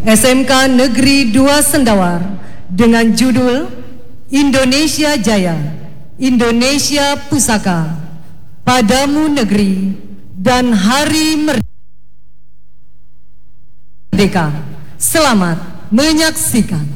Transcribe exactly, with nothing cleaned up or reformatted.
S M K Negeri dua Sendawar dengan judul Indonesia Jaya, Indonesia Pusaka, Padamu Negeri dan Hari Merdeka. Selamat menyaksikan.